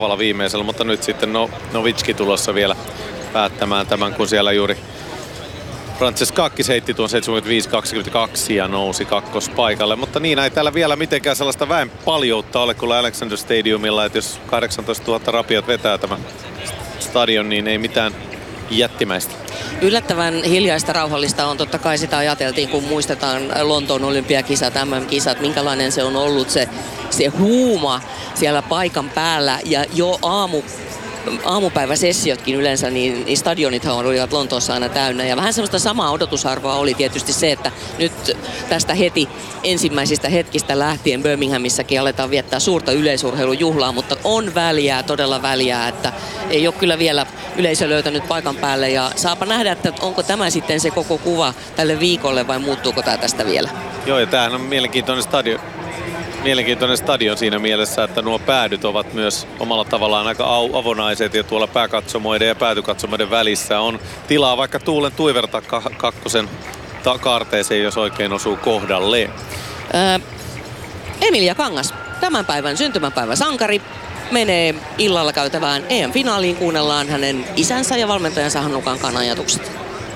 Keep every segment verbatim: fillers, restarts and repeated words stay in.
tavalla viimeisellä, mutta nyt sitten no, Novitski tulossa vielä päättämään tämän, kun siellä juuri Francescakis heitti tuon seitsemänkymmentäviisi kaksikymmentäkaksi ja nousi kakkospaikalle. Mutta niin, ei täällä vielä mitenkään sellaista väen paljoutta ole kuin Alexander Stadiumilla, että jos kahdeksantoistatuhatta rapiot vetää tämä stadion, niin ei mitään jättimäistä. Yllättävän hiljaista, rauhallista on, totta kai sitä ajateltiin, kun muistetaan Lontoon olympiakisat, M M-kisat, minkälainen se on ollut se, se huuma siellä paikan päällä ja jo aamu aamupäiväsessiotkin yleensä, niin, niin stadionithan olivat Lontoossa aina täynnä. Ja vähän semmoista samaa odotusarvoa oli tietysti se, että nyt tästä heti ensimmäisistä hetkistä lähtien Birminghamissakin aletaan viettää suurta yleisurheilujuhlaa, mutta on väliä, todella väliä, että ei ole kyllä vielä yleisö löytänyt paikan päälle. Ja saapa nähdä, että onko tämä sitten se koko kuva tälle viikolle vai muuttuuko tämä tästä vielä? Joo, ja tämähän on mielenkiintoinen stadion. Mielenkiintoinen stadion siinä mielessä, että nuo päädyt ovat myös omalla tavallaan aika avonaiset ja tuolla pääkatsomoiden ja päätykatsomoiden välissä on tilaa vaikka tuulen tuiverta kakkosen kaarteeseen, jos oikein osuu kohdalleen. Ää, Emilia Kangas, tämän päivän syntymäpäivä sankari, menee illalla käytävään E M-finaaliin. Kuunnellaan hänen isänsä ja valmentajansa Hannu Kankaan ajatukset.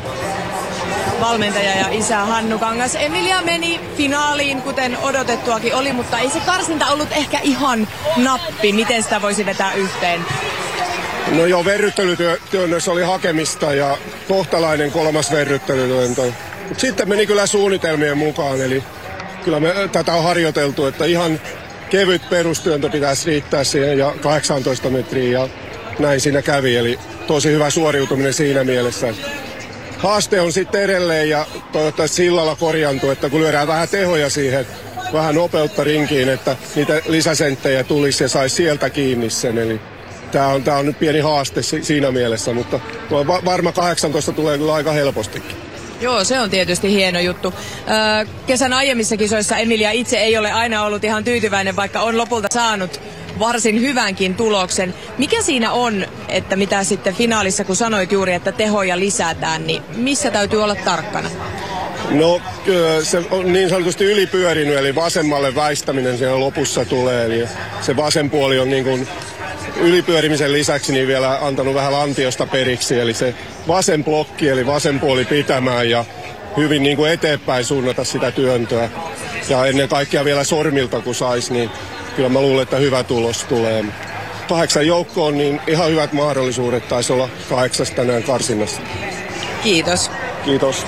Valmentaja ja isä Hannu Kangas. Emilia meni finaaliin, kuten odotettuakin oli, mutta ei se karsinta ollut ehkä ihan nappi. Miten sitä voisi vetää yhteen? No joo, verryttelytyönnössä oli hakemista ja kohtalainen kolmas verryttelytyöntö. Mutta sitten meni kyllä suunnitelmien mukaan, eli kyllä me tätä on harjoiteltu, että ihan kevyt perustyöntö pitäisi riittää siihen ja kahdeksantoista metriä ja näin siinä kävi. Eli tosi hyvä suoriutuminen siinä mielessä. Haaste on sitten edelleen ja toivottavasti sillalla korjantuu, että kun lyödään vähän tehoja siihen, vähän nopeutta rinkiin, että niitä lisäsenttejä tulisi ja saisi sieltä kiinni sen. Eli tämä on, tää on nyt pieni haaste siinä mielessä, mutta varma kahdeksantoista tulee kyllä aika helpostikin. Joo, se on tietysti hieno juttu. Öö, kesän aiemmissa kisoissa Emilia itse ei ole aina ollut ihan tyytyväinen, vaikka on lopulta saanut varsin hyvänkin tuloksen. Mikä siinä on, että mitä sitten finaalissa, kun sanoit juuri, että tehoja lisätään, niin missä täytyy olla tarkkana? No se on niin sanotusti ylipyörinyt, eli vasemmalle väistäminen siellä lopussa tulee. Eli se vasen puoli on niin kuin ylipyörimisen lisäksi niin vielä antanut vähän lantiosta periksi. Eli se vasen blokki, eli vasen puoli pitämään ja hyvin niin kuin eteenpäin suunnata sitä työntöä. Ja ennen kaikkea vielä sormilta kun saisi, niin kyllä mä luulen, että hyvä tulos tulee. Kahdeksan joukkoon, niin ihan hyvät mahdollisuudet. Taisi olla kahdeksas tänään karsinnassa. Kiitos. Kiitos.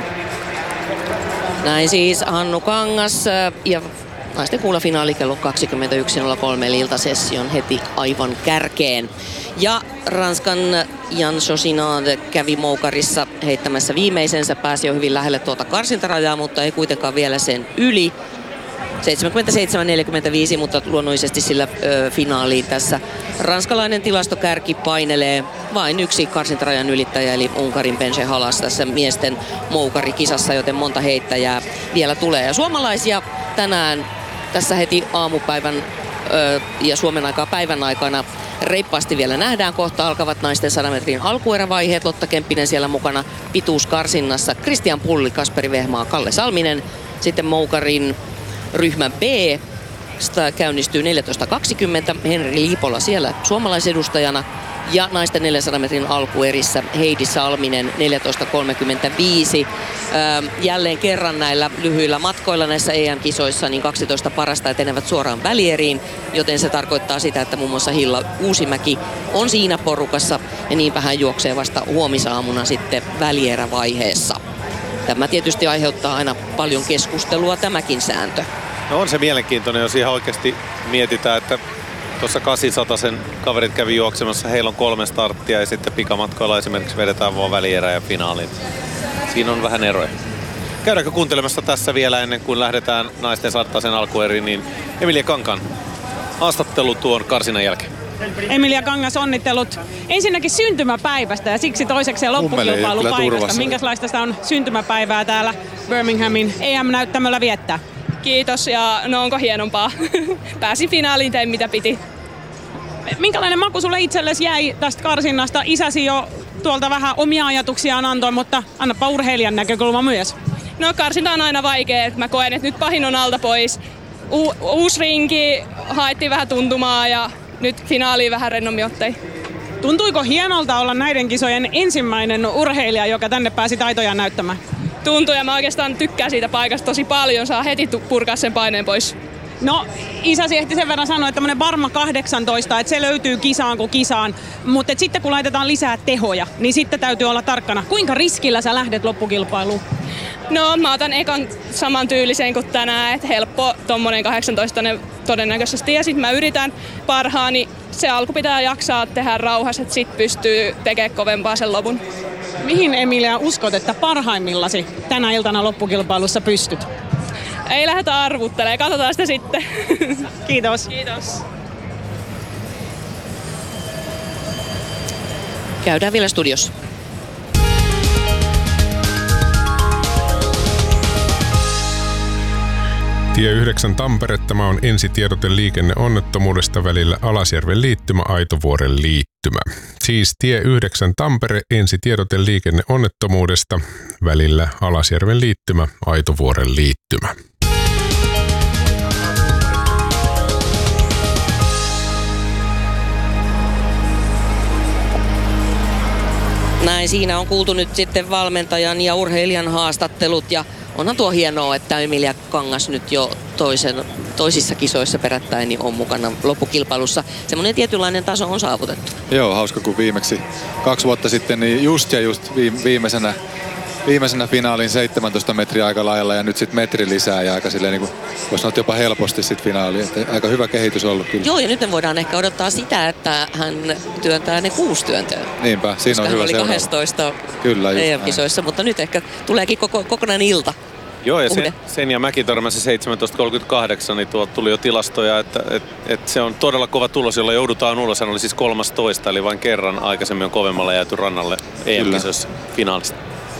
Näin siis Hannu Kangas ja naisten kuulafinaali kello kaksikymmentäyksi nolla kolme eli iltasession heti aivan kärkeen. Ja Ranskan Jan Chauchinard kävi moukarissa heittämässä viimeisensä, pääsi jo hyvin lähelle tuota karsintarajaa, mutta ei kuitenkaan vielä sen yli. seitsemänkymmentäseitsemän neljäkymmentäviisi, mutta luonnollisesti sillä ö, finaaliin tässä ranskalainen tilastokärki painelee vain yksi karsintarajan ylittäjä, eli Unkarin Bence Halas tässä miesten moukarikisassa, joten monta heittäjää vielä tulee. Ja suomalaisia tänään tässä heti aamupäivän ö, ja Suomen aikaa päivän aikana reippaasti vielä nähdään. Kohta alkavat naisten sadan metrin alkuerävaiheet. Lotta Kemppinen siellä mukana pituuskarsinnassa. Kristian Pulli, Kasperi Vehmaa, Kalle Salminen. Sitten moukarin ryhmän B käynnistyy neljätoista kaksikymmentä. Henri Liipola siellä suomalaisedustajana. Ja naisten neljänsadan metrin alkuerissä Heidi Salminen neljätoista kolmekymmentäviisi. Öö, jälleen kerran näillä lyhyillä matkoilla näissä E M-kisoissa niin kaksitoista parasta etenevät suoraan välieriin, joten se tarkoittaa sitä, että muun muassa Hilla Uusimäki on siinä porukassa ja niinpä hän juoksee vasta huomisaamuna sitten välierävaiheessa. Tämä tietysti aiheuttaa aina paljon keskustelua tämäkin sääntö. No on se mielenkiintoinen, jos ihan oikeasti mietitään, että tuossa kahdeksansadan kaverit kävi juoksemassa, heillä on kolme starttia ja sitten pikamatkoilla esimerkiksi vedetään vaan välierä ja finaaliin. Siinä on vähän eroja. Käydäänkö kuuntelemassa tässä vielä ennen kuin lähdetään naisten sarttaisen alkueriin, niin Emilia Kankaan haastattelu tuon karsinnan jälkeen. Emilia Kangas, onnittelut ensinnäkin syntymäpäivästä ja siksi toisekseen loppukilpailupaikasta. Minkälaista sitä on syntymäpäivää täällä Birminghamin E M-näyttämöllä viettää? Kiitos ja no onko hienompaa. Pääsin finaaliin, tein mitä piti. Minkälainen maku sulle itsellesi jäi tästä karsinnasta? Isäsi jo tuolta vähän omia ajatuksiaan antoi, mutta annapa urheilijan näkökulma myös. No karsinta on aina vaikea. Mä koen, että nyt pahin on alta pois. U- uusi rinki, haettiin vähän tuntumaa ja nyt finaaliin vähän rennommin ottein. Tuntuiko hienolta olla näiden kisojen ensimmäinen urheilija, joka tänne pääsi taitojaan näyttämään? Tuntuu ja mä oikeastaan tykkään siitä paikasta tosi paljon. Saa heti purkaa sen paineen pois. No, isäsi ehti sen verran sanoa, että tämmönen varma kahdeksantoista, että se löytyy kisaan kuin kisaan. Mutta sitten kun laitetaan lisää tehoja, niin sitten täytyy olla tarkkana. Kuinka riskillä sä lähdet loppukilpailuun? No, mä otan ekan saman tyylisen kuin tänään, että helppo tommonen kahdeksantoista todennäköisesti. Ja sit mä yritän parhaani. Se alku pitää jaksaa tehdä rauhassa, että sit pystyy tekemään kovempaa sen lopun. Mihin, Emilia, uskot, että parhaimmillasi tänä iltana loppukilpailussa pystyt? Ei lähdetä arvuttelemaan, katsotaan sitä sitten. Kiitos. Kiitos. Käydään vielä studiossa. Tie yhdeksän Tampere, tämä on ensitiedote liikenneonnettomuudesta välillä Alasjärven liittymä, Aitovuoren liittymä. Siis tie yhdeksän Tampere, ensitiedote liikenneonnettomuudesta välillä Alasjärven liittymä, Aitovuoren liittymä. Näin, siinä on kuultu nyt sitten valmentajan ja urheilijan haastattelut ja onhan tuo hienoa, että Emilia Kangas nyt jo toisen, toisissa kisoissa perättäin niin on mukana loppukilpailussa. Semmoinen tietynlainen taso on saavutettu. Joo, hauska kun viimeksi kaksi vuotta sitten niin just ja just viimeisenä, viimeisenä finaalin seitsemäntoista metriä aika lailla ja nyt sitten metri lisää ja aika silleen niin kuin voisi sanoa jopa helposti sitten finaaliin. Että aika hyvä kehitys on ollut kyllä. Joo, ja nyt me voidaan ehkä odottaa sitä, että hän työntää ne kuusi työntöä. Niinpä, siinä on hyvä oli seuraava. kahdestoista Kyllä, E M-kisoissa, mutta nyt ehkä tuleekin koko, kokonainen ilta. Joo, ja sen, sen ja Mäki törmäsi seitsemäntoista kolmekymmentäkahdeksan, niin tuolta tuli jo tilastoja, että et, et se on todella kova tulos, jolla joudutaan ulos. Hän oli siis kolmastoista, eli vain kerran aikaisemmin on kovemmalla jääty rannalle E M-kisoissa finaalista.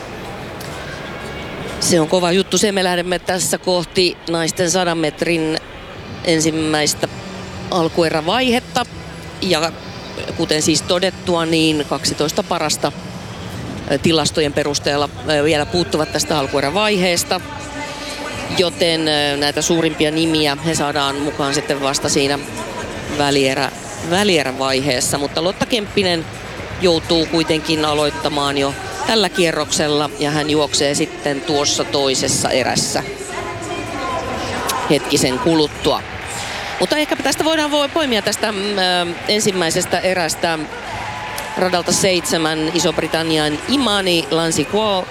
Se on kova juttu. Se me lähdemme tässä kohti naisten sadan metrin ensimmäistä alkuerävaihetta. Ja kuten siis todettua, niin kaksitoista parasta tilastojen perusteella vielä puuttuvat tästä alkuerävaiheesta. Joten näitä suurimpia nimiä he saadaan mukaan sitten vasta siinä välierä, välierävaiheessa. Mutta Lotta Kemppinen joutuu kuitenkin aloittamaan jo tällä kierroksella ja hän juoksee sitten tuossa toisessa erässä hetkisen kuluttua. Mutta ehkäpä tästä voidaan voi poimia tästä äh, ensimmäisestä erästä radalta seitsemän Iso-Britannian Imani Lansiquot,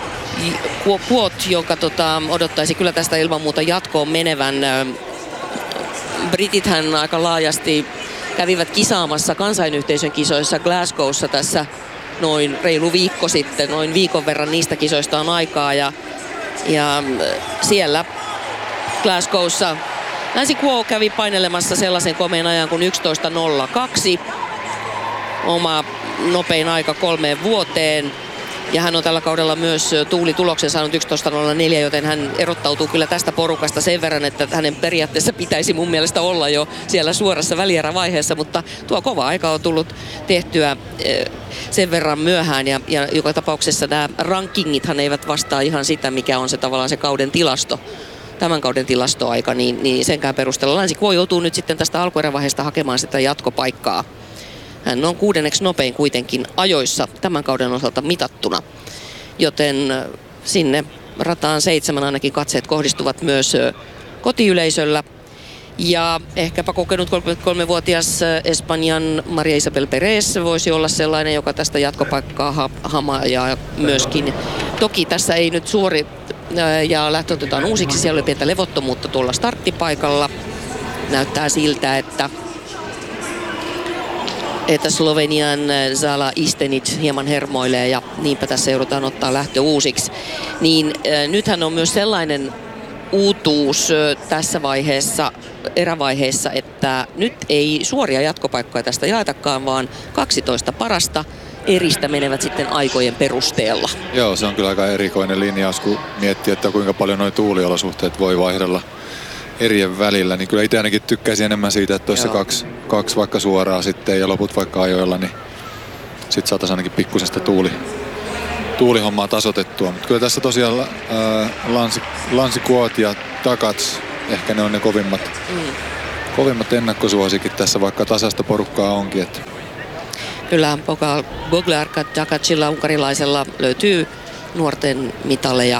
joka tota, odottaisi kyllä tästä ilman muuta jatkoon menevän. Britithän aika laajasti kävivät kisaamassa kansainyhteisön kisoissa Glasgowssa tässä noin reilu viikko sitten. Noin viikon verran niistä kisoista on aikaa ja, ja siellä Glasgowssa Lansiquot kävi painelemassa sellaisen komeen ajan kuin yksitoista nolla kaksi. Oma nopein aika kolmeen vuoteen. Ja hän on tällä kaudella myös tuulituloksen saanut yksitoista nolla neljä, joten hän erottautuu kyllä tästä porukasta sen verran, että hänen periaatteessa pitäisi mun mielestä olla jo siellä suorassa välierävaiheessa, mutta tuo kova aika on tullut tehtyä sen verran myöhään ja, ja joka tapauksessa nämä rankingithan eivät vastaa ihan sitä, mikä on se tavallaan se kauden tilasto. Tämän kauden tilastoaika, niin, niin senkään perusteella Lansiquot joutuu nyt sitten tästä alkuerävaiheesta hakemaan sitä jatkopaikkaa. Hän on kuudenneksi nopein kuitenkin ajoissa tämän kauden osalta mitattuna, joten sinne rataan seitsemän ainakin katseet kohdistuvat myös kotiyleisöllä. Ja ehkäpä kokenut kolmekymmentäkolmevuotias Espanjan Maria Isabel Perez voisi olla sellainen, joka tästä jatkopaikkaa ha- hamaa ja myöskin. Toki tässä ei nyt suori ja lähtö otetaan uusiksi, siellä oli pientä levottomuutta tuolla starttipaikalla. Näyttää siltä, että että Slovenian Zala Istenic hieman hermoilee ja niinpä tässä joudutaan ottaa lähtö uusiksi. Niin äh, nythän on myös sellainen uutuus äh, tässä vaiheessa, erävaiheessa, että nyt ei suoria jatkopaikkoja tästä jaetakaan, vaan kaksitoista parasta eristä menevät sitten aikojen perusteella. Joo, se on kyllä aika erikoinen linjaus, kun miettii, että kuinka paljon nuo tuuliolosuhteet voi vaihdella erien välillä, niin kyllä itse ainakin tykkäisin enemmän siitä, että tuossa kaksi, kaksi vaikka suoraa sitten ja loput vaikka ajoilla, niin sitten saataisiin ainakin pikkusen sitä tuuli, tuulihommaa tasoitettua. Mutta kyllä tässä tosiaan ää, Lansi, Lansiquot ja Takats, ehkä ne on ne kovimmat, mm. kovimmat ennakkosuosikit tässä, vaikka tasasta porukkaa onkin. Että. Kyllä Boglarka Takacilla, unkarilaisella, löytyy nuorten mitaleja.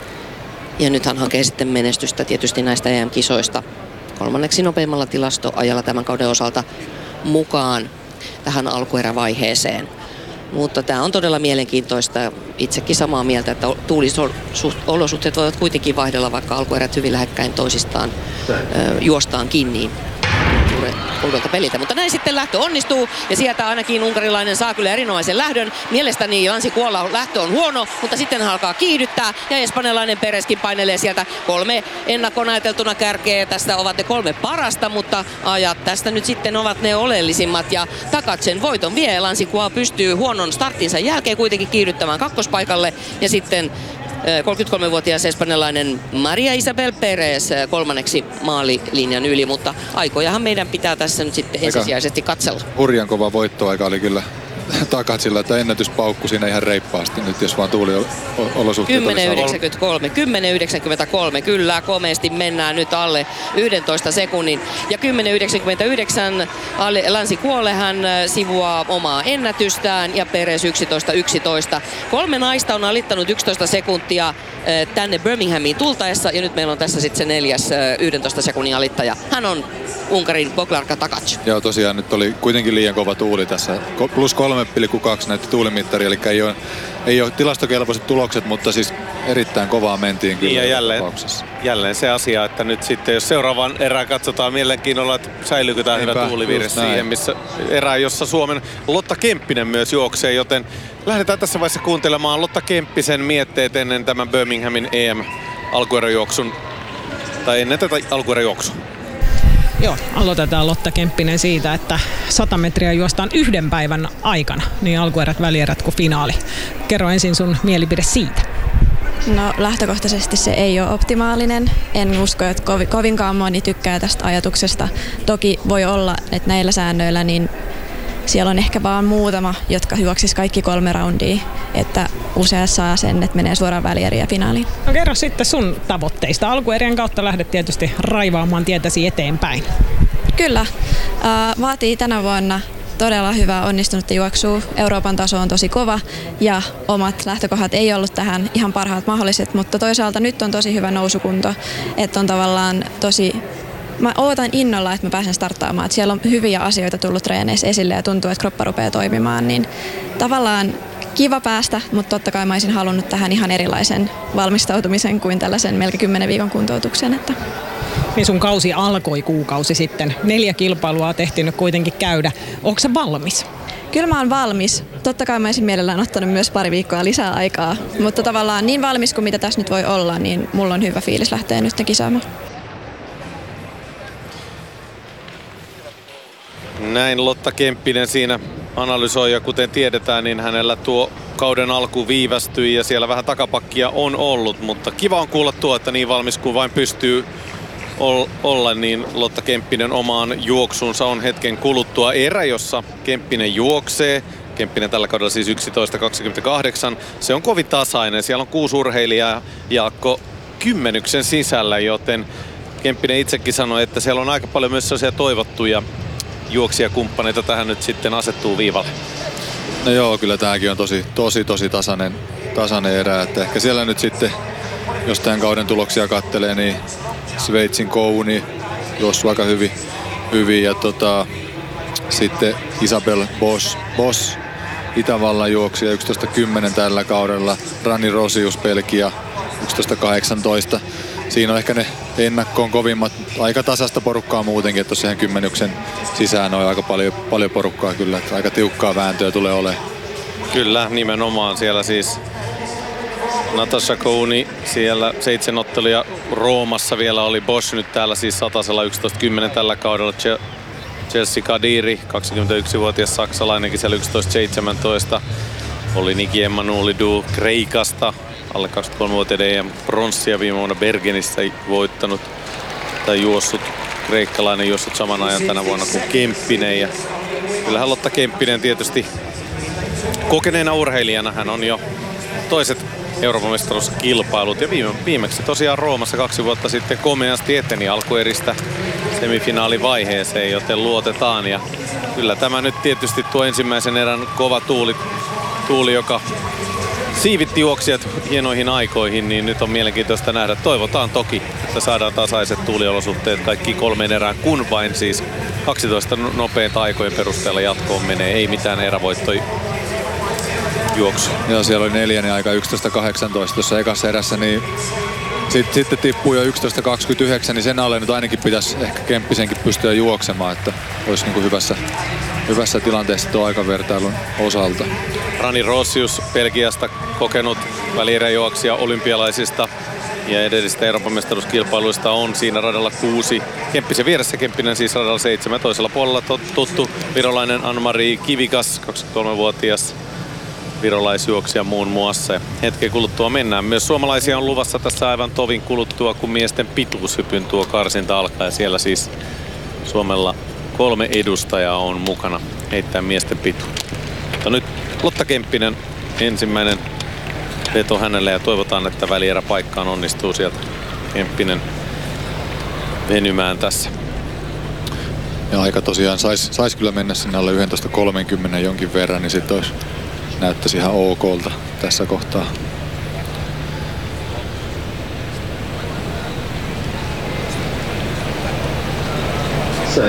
Ja nyt hän hakee sitten menestystä tietysti näistä E M-kisoista kolmanneksi nopeimmalla tilastoajalla tämän kauden osalta mukaan tähän alkuerävaiheeseen. Mutta tämä on todella mielenkiintoista. Itsekin samaa mieltä, että tuulisolosuhteet voivat kuitenkin vaihdella, vaikka alkuerät hyvin lähekkäin toisistaan ö, juostaan kiinni oudolta peliltä. Mutta näin sitten lähtö onnistuu ja sieltä ainakin unkarilainen saa kyllä erinomaisen lähdön. Mielestäni Lansi Kuola lähtö on huono, mutta sitten hän alkaa kiihdyttää ja espanjalainen Pereskin painelee sieltä kolme ennakkoon ajateltuna kärkeä. Tästä ovat ne kolme parasta, mutta ajat tästä nyt sitten ovat ne oleellisimmat ja Takacen voiton vie. Lansi Kuola pystyy huonon starttinsa jälkeen kuitenkin kiihdyttämään kakkospaikalle ja sitten kolmekymmentäkolmevuotias espanjalainen Maria Isabel Perez kolmanneksi maalilinjan yli, mutta aikojahan meidän pitää tässä nyt sitten ensisijaisesti katsella. Hurjan kova voittoaika oli kyllä Takacilla, että ennätyspaukku siinä ihan reippaasti nyt, jos vaan tuuliolosuhteet kymmenen yhdeksänkymmentäkolme, kymmenen yhdeksänkymmentäkolme, kyllä komeasti mennään nyt alle yhdentoista sekunnin. Ja kymmenen yhdeksänkymmentäyhdeksän Lansi Kuole hän sivuaa omaa ennätystään ja Perez yksitoista yksitoista. Kolme naista on alittanut yksitoista sekuntia tänne Birminghamiin tultaessa ja nyt meillä on tässä sitten se neljäs yhdentoista sekunnin alittaja. Hän on Unkarin Boglarka Takac. Joo, tosiaan nyt oli kuitenkin liian kova tuuli tässä. Plus kolme pilkku kaksi näytti tuulimittari, eli ei ole, ei ole tilastokelpoiset tulokset, mutta siis erittäin kovaa mentiin kyllä. Ja jälleen, jälleen se asia, että nyt sitten jos seuraavan erään katsotaan mielenkiinnolla, että säilyykö tämä hyvä tuulivirre siihen, missä erää, jossa Suomen Lotta Kemppinen myös juoksee, joten lähdetään tässä vaiheessa kuuntelemaan Lotta Kemppisen mietteet ennen tämän Birminghamin E M-alkueräjuoksun, tai ennen tätä alkueräjuoksua. Joo, aloitetaan Lotta Kemppinen siitä, että sata metriä juostaan yhden päivän aikana, niin alkuerät, välierät kuin finaali. Kerro ensin sun mielipide siitä. No lähtökohtaisesti se ei ole optimaalinen. En usko, että kovinkaan moni tykkää tästä ajatuksesta. Toki voi olla, että näillä säännöillä niin siellä on ehkä vaan muutama, jotka juoksis kaikki kolme roundia, että useat saa sen, että menee suoraan välieriin ja finaaliin. No kerro sitten sun tavoitteista. Alkuerien kautta lähdet tietysti raivaamaan tietäsi eteenpäin. Kyllä. Uh, vaatii tänä vuonna todella hyvää onnistunutta juoksua. Euroopan taso on tosi kova ja omat lähtökohdat ei ollut tähän ihan parhaat mahdolliset, mutta toisaalta nyt on tosi hyvä nousukunto, että on tavallaan tosi... Mä ootan innolla, että mä pääsen starttaamaan. Että siellä on hyviä asioita tullut treeneissä esille ja tuntuu, että kroppa rupeaa toimimaan. Niin tavallaan kiva päästä, mutta totta kai mä olisin halunnut tähän ihan erilaisen valmistautumisen kuin tällaisen melkein kymmenen viikon kuntoutuksen. Että. Niin sun kausi alkoi kuukausi sitten. Neljä kilpailua on tehty nyt kuitenkin käydä. Onko se valmis? Kyllä mä oon valmis. Totta kai mä olisin mielellään ottanut myös pari viikkoa lisää aikaa. Mutta tavallaan niin valmis kuin mitä tässä nyt voi olla, niin mulla on hyvä fiilis lähteä nyt kisaamaan. Näin Lotta Kemppinen siinä analysoi ja kuten tiedetään, niin hänellä tuo kauden alku viivästyi ja siellä vähän takapakkia on ollut, mutta kiva on kuulla tuo, että niin valmis kuin vain pystyy olla, niin Lotta Kemppinen omaan juoksunsa on hetken kuluttua erä, jossa Kemppinen juoksee. Kemppinen tällä kaudella siis yksitoista kaksikymmentäkahdeksan. Se on kovin tasainen. Siellä on kuusi urheilijaa Jaakko kymmenyksen sisällä, joten Kemppinen itsekin sanoi, että siellä on aika paljon myös sellaisia toivottuja juoksijakumppaneita tähän nyt sitten asettuu viivalle. No joo, kyllä tämäkin on tosi, tosi, tosi tasainen, tasainen erä. Että ehkä siellä nyt sitten, jos tämän kauden tuloksia kattelee, niin Sveitsin Kouni juossut aika hyvin. hyvin ja tota, sitten Isabel Bosch, Bosch Itävallan juoksija yksitoista kymmenen tällä kaudella. Rani Rosius Belgia yksitoista kahdeksantoista. Siinä on ehkä ne ennakkoon kovimmat, aika tasasta porukkaa muutenkin, että tosiaan kymmenyksen sisään on aika paljon, paljon porukkaa kyllä, että aika tiukkaa vääntöä tulee olemaan. Kyllä, nimenomaan siellä siis Natasha Kouni, siellä seitsemän otteluja Roomassa vielä oli Bosch nyt täällä siis satasella yksitoista kymmenen tällä kaudella. Chelsea Kadiri, kaksikymmentäyksivuotias saksalainenkin siellä yksitoista seitsemäntoista. Oli Niki Emmanuelidou Kreikasta. Alle kaksikymmentäkolmevuotiaiden E M-pronssia viime vuonna Bergenissä voittanut tai juossut, kreikkalainen juossut saman ajan tänä vuonna kuin Kemppinen. Ja kyllähän Lotta Kemppinen tietysti kokeneena urheilijana hän on jo toiset Euroopan mestaruuskilpailut ja viime, viimeksi tosiaan Roomassa kaksi vuotta sitten komeasti eteni alkueristä semifinaalivaiheeseen, joten luotetaan. Ja kyllä tämä nyt tietysti tuo ensimmäisen erän kova tuuli, tuuli joka siivitti juoksijat hienoihin aikoihin, niin nyt on mielenkiintoista nähdä. Toivotaan toki, että saadaan tasaiset tuuliolosuhteet kaikki kolmeen erään, kun vain siis kaksitoista nopeinta aikojen perusteella jatkoon menee. Ei mitään erävoittoja juoksu. Joo, siellä oli neljännen aika yksitoista kahdeksantoista tuossa ekassa erässä, niin sitten, sitten tippuu jo yksitoista kaksikymmentäyhdeksän, niin sen alle nyt ainakin pitäisi ehkä Kemppisenkin pystyä juoksemaan, että olisi niin kuin hyvässä, hyvässä tilanteessa tuon aikavertailun osalta. Rani Rosius Belgiasta, kokenut välieräjuoksija olympialaisista ja edellisistä Euroopan mestaruuskilpailuista, on siinä radalla kuusi. Kemppisen vieressä, Kemppinen siis radalla seitsemän. Toisella puolella tuttu virolainen Anne-Marie Kivikas, kaksikymmentäkolmevuotias virolaisjuoksija muun muassa. Ja hetken kuluttua mennään. Myös suomalaisia on luvassa tässä aivan tovin kuluttua, kun miesten pituushypyn tuo karsinta alkaa. Ja siellä siis Suomella kolme edustajaa on mukana heittää miesten pituutta. Mutta nyt Lotta Kemppinen, ensimmäinen veto hänelle, ja toivotaan, että välieräpaikkaan onnistuu sieltä Kemppinen venymään tässä. Ja aika tosiaan saisi sais kyllä mennä sinne alle yksitoista kolmekymmentä jonkin verran, niin sitten olisi näyttäisi ihan okolta tässä kohtaa. Se.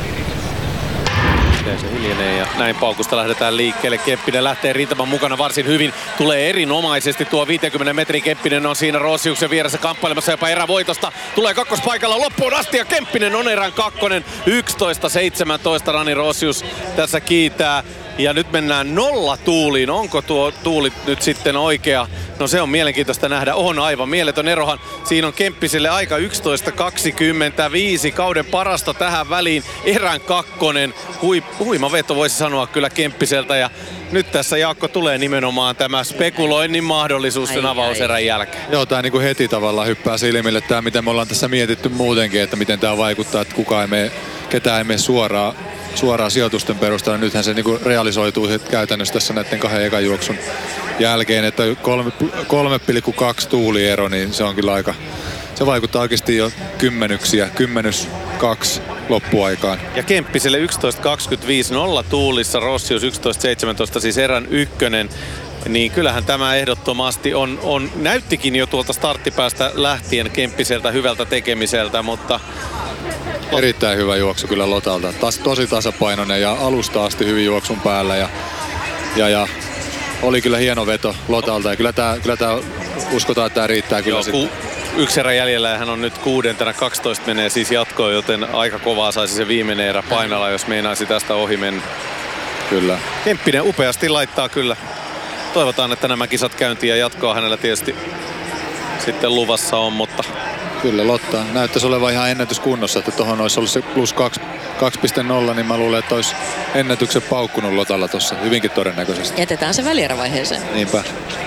Se hiljenee ja näin paukusta lähdetään liikkeelle. Kemppinen lähtee rintaman mukana varsin hyvin. Tulee erinomaisesti tuo viisikymmentä metrin. Kemppinen on siinä Rosiuksen vieressä kamppailemassa jopa erävoitosta. Tulee kakkospaikalla loppuun asti ja Kemppinen on erän kakkonen. yksitoista seitsemäntoista Rani Rosius tässä kiitää. Ja nyt mennään nolla tuuliin. Onko tuo tuuli nyt sitten oikea? No se on mielenkiintoista nähdä. On aivan mieletön erohan. Siinä on Kemppiselle aika yksitoista kaksikymmentäviisi. Kauden parasta tähän väliin. Erän kakkonen. Hui, huima veto voisi sanoa kyllä Kemppiseltä. Ja nyt tässä Jaakko tulee nimenomaan tämä spekuloinnin mahdollisuus sen avauserän jälkeen. Joo, tää niinku heti tavallaan hyppää silmille. Tää miten me ollaan tässä mietitty muutenkin, että miten tää vaikuttaa, että kukaan ei mene, ketään ei mene suoraan. suoraan sijoitusten perusteella. Nythän se niinku realisoituu käytännössä tässä näiden kahden ekan juoksun jälkeen, että kolme pilkku kaksi tuuliero, niin se on kyllä aika, se vaikuttaa oikeasti jo kymmenyksiä, kymmenys kaksi loppuaikaan. Ja Kemppiselle yksitoista kaksikymmentäviisi, nolla tuulissa, Rossius yksitoista seitsemäntoista, siis erän ykkönen. Niin kyllähän tämä ehdottomasti on, on, näyttikin jo tuolta starttipäästä lähtien Kemppiseltä hyvältä tekemiseltä, mutta erittäin hyvä juoksu kyllä Lotalta. Tas, tosi tasapainoinen ja alusta asti hyvin juoksun päällä. Ja, ja, ja oli kyllä hieno veto Lotalta. Ja kyllä tämä kyllä tää, uskotaan, että tämä riittää kyllä. Joo, ku, yksi erä jäljellä ja hän on nyt kuudentena. kaksitoista menee siis jatkoon, joten aika kovaa saisi se viimeinen erä painalla, jos meinaisi tästä ohi mennä. Kyllä. Kemppinen upeasti laittaa kyllä. Toivotaan, että nämä kisat käyntiin ja jatkoa hänellä tietysti sitten luvassa on, mutta kyllä Lotta näyttäisi olevan ihan ennätyskunnossa, että tuohon olisi ollut se plus kaksi pilkku nolla, niin mä luulen, että olisi ennätyksen paukkunut Lotalla tuossa hyvinkin todennäköisesti. Jätetään se välierävaiheeseen. Niinpä.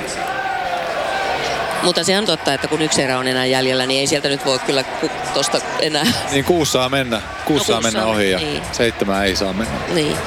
Mutta se on totta, että kun yksi erä on enää jäljellä, niin ei sieltä nyt voi kyllä tuosta enää. Niin kuusi saa mennä, kuusi no, saa mennä saa, ohi ja niin. Seitsemän ei saa mennä. Niin.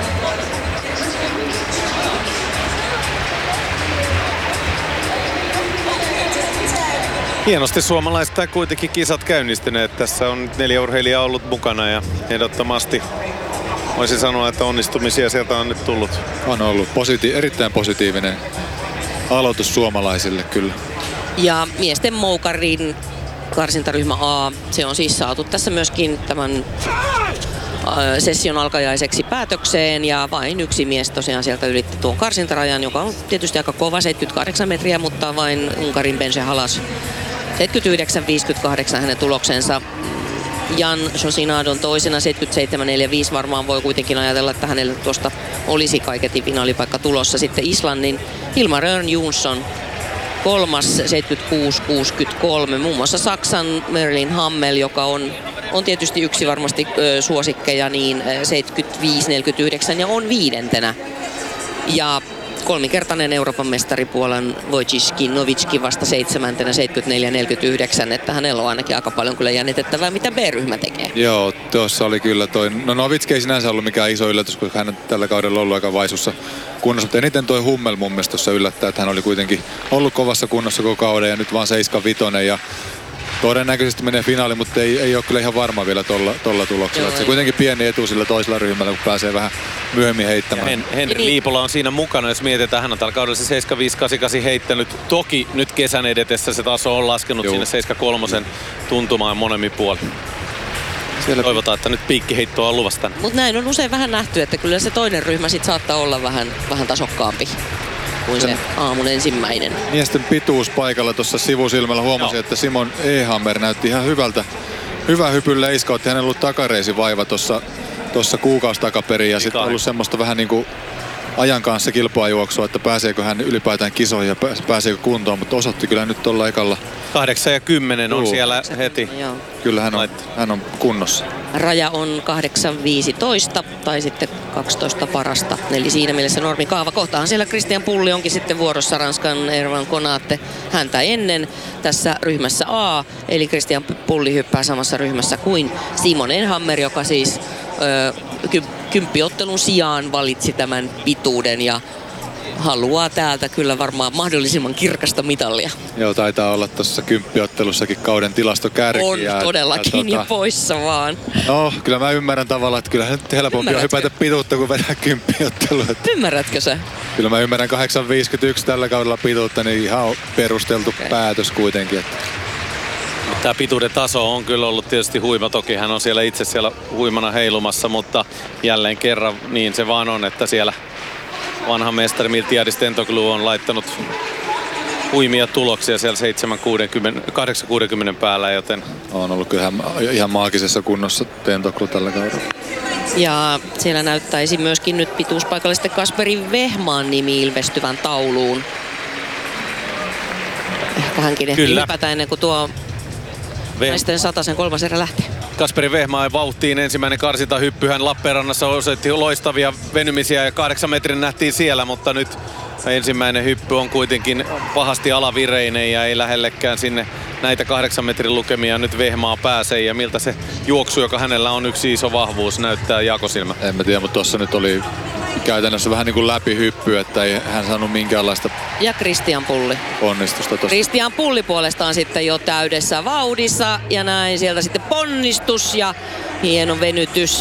Hienosti suomalaiset kuitenkin kisat käynnistyneet. Tässä on neljä urheilijaa ollut mukana ja ehdottomasti voisin sanoa, että onnistumisia sieltä on nyt tullut. On ollut positi- erittäin positiivinen aloitus suomalaisille kyllä. Ja miesten moukarin karsintaryhmä A, se on siis saatu tässä myöskin tämän session alkajaiseksi päätökseen ja vain yksi mies tosiaan sieltä ylitti tuon karsintarajan, joka on tietysti aika kova, seitsemänkymmentäkahdeksan metriä, mutta vain Unkarin Bence Halas seitsemänkymmentäyhdeksän viisikymmentäkahdeksan hänen tuloksensa. Jan Shosinadon toisena seitsemänkymmentäseitsemän neljäkymmentäviisi varmaan voi kuitenkin ajatella, että hänelle tuosta olisi kaiketi finaalipaikka tulossa. Sitten Islannin Hilma Rönn Jonsson kolmas seitsemänkymmentäkuusi kuusikymmentäkolme. Muun muassa Saksan Merlin Hammel, joka on, on tietysti yksi varmasti ö, suosikkeja, niin seitsemänkymmentäviisi neljäkymmentäyhdeksän ja on viidentenä. Ja kolminkertainen Euroopan mestaripuolen Wojciech Nowicki vasta seitsemäntenä seitsemänkymmentäneljä neljäkymmentäyhdeksän, että hänellä on ainakin aika paljon kyllä jännitettävää, mitä B-ryhmä tekee. Joo, tuossa oli kyllä toi, no Nowicki ei sinänsä ollut mikään iso yllätys, koska hän on tällä kaudella ollut aika vaisussa kunnossa, mutta eniten toi Hummel mun mielestä tuossa yllättää, että hän oli kuitenkin ollut kovassa kunnossa koko kauden ja nyt vaan seitsemän viisi ja todennäköisesti menee finaaliin, mutta ei, ei ole kyllä ihan varma vielä tolla, tolla tuloksella. Se kuitenkin pieni etu sillä toisella ryhmällä, kun pääsee vähän myöhemmin heittämään. Hen, Henri Liipola on siinä mukana, jos mietitään, hän on tällä kaudella se seitsemän viisi kahdeksan kahdeksan heittänyt. Toki nyt kesän edetessä se taso on laskenut Juu. sinne seitsemän kolme tuntumaan monemmin puolin. Siellä toivotaan, että nyt piikkiheittoa on luvassa tänne. Mutta näin on usein vähän nähty, että kyllä se toinen ryhmä sit saattaa olla vähän, vähän tasokkaampi kuin se aamun ensimmäinen. Miesten pituus paikalla tuossa sivusilmällä huomasin, no. että Simon Ehammer näytti ihan hyvältä. Hyvä hypyn leiskautti. Hänellä on ollut takareisivaiva tuossa tossa kuukausi takaperin ja sitten ollut semmoista vähän niin kuin ajan kanssa kilpaajuoksua, että pääseekö hän ylipäätään kisoihin ja pääseekö kuntoon, mutta osoitti kyllä nyt tuolla ekalla. kahdeksan ja kymmenen on siellä heti. Joo. Kyllä hän on, hän on kunnossa. Raja on kahdeksan viisitoista tai sitten kaksitoista parasta. Eli siinä mielessä normikaava. Kohtahan siellä Christian Pulli onkin sitten vuorossa Ranskan Erwan Konaté häntä ennen tässä ryhmässä A. Eli Christian Pulli hyppää samassa ryhmässä kuin Simon Ehammer, joka siis ö, ky- kymppiottelun sijaan valitsi tämän pituuden ja haluaa täältä kyllä varmaan mahdollisimman kirkasta mitalia. Joo, taitaa olla tuossa kymppiottelussakin kauden tilastokärki. On ja, todellakin ja, tuota, ja poissa vaan. No, kyllä mä ymmärrän tavallaan, että kyllä nyt helpompi on hypätä pituutta kuin vedä kymppiottelua. Ymmärrätkö sä? Kyllä mä ymmärrän kahdeksan viisikymmentäyksi tällä kaudella pituutta, niin ihan perusteltu okay. päätös kuitenkin. Että. Tämä pituuden taso on kyllä ollut tietysti huima. Toki hän on siellä itse siellä huimana heilumassa, mutta jälleen kerran niin se vaan on, että siellä vanha mestari Miltiadis Tentoglou on laittanut huimia tuloksia siellä seitsemän kuusikymmentä, kahdeksan kuusikymmentä päällä, joten on ollut kyllä ihan maagisessa kunnossa Tentoglou tällä kaudella. Ja siellä näyttäisi myöskin nyt pituuspaikalle sitten Kasperi Vehmaan nimi ilmestyvän tauluun. Ehkä hänkin ehtii hypätä ennen kuin tuo Veh... naisten satasen kolmas erä lähtee. Kasperi Vehmaan vauhtiin ensimmäinen karsintahyppy. Hän Lappeenrannassa osoitti loistavia venymisiä ja kahdeksan metrin nähtiin siellä, mutta nyt ensimmäinen hyppy on kuitenkin pahasti alavireinen ja ei lähellekään sinne näitä kahdeksan metrin lukemia nyt Vehmaa pääsee. Ja miltä se juoksu, joka hänellä on yksi iso vahvuus, näyttää Jakosilmä? En mä tiedä, mutta tuossa nyt oli käytännössä vähän niin kuin läpihyppy, että ei hän saanut minkäänlaista ja Christian Pulli. onnistusta tossa. Christian Pulli puolestaan sitten jo täydessä vauhdissa ja näin sieltä sitten ponnistus ja hieno venytys.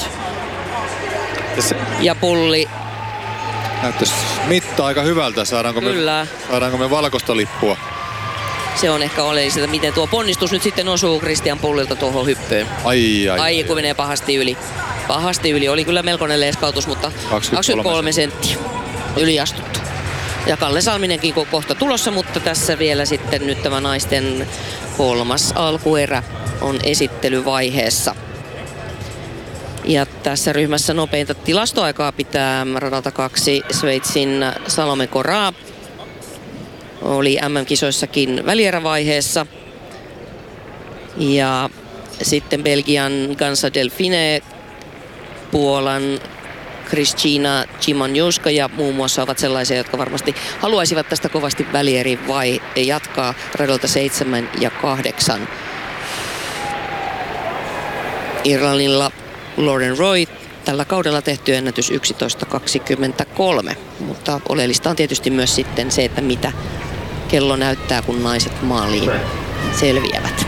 Ja Pulli näyttäisi mitta aika hyvältä. Saadaanko me, saadaanko me valkoista lippua? Se on ehkä oleellista, miten tuo ponnistus nyt sitten osuu Christian Pullilta tuohon hyppyyn. Ai, ai, ai, kun menee pahasti yli. Pahasti yli. Oli kyllä melkoinen leiskautus, mutta kaksikymmentäkolme senttiä yli astuttu. Ja Kalle Salminenkin kohta tulossa, mutta tässä vielä sitten nyt tämä naisten kolmas alkuerä on esittelyvaiheessa. Ja tässä ryhmässä nopeinta tilastoaikaa pitää radalta kaksi Sveitsin Salome Correa. Oli M M-kisoissakin välierävaiheessa. Ja sitten Belgian Gansa Delfine, Puolan Kristina Chimanjuska ja muun muassa ovat sellaisia, jotka varmasti haluaisivat tästä kovasti välieri vai jatkaa radalta seitsemän ja kahdeksan. Irlannilla Lauren Roy, tällä kaudella tehty ennätys yksitoista kaksikymmentäkolme, mutta oleellista on tietysti myös sitten se, että mitä kello näyttää, kun naiset maaliin selviävät.